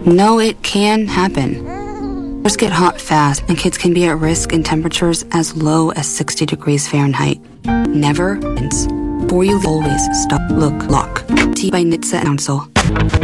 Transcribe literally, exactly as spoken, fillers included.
No, it can happen. Summers get hot fast, and kids can be at risk in temperatures as low as sixty degrees Fahrenheit. Never ends. For you, always stop, look, lock. Tea by N H T S A Council.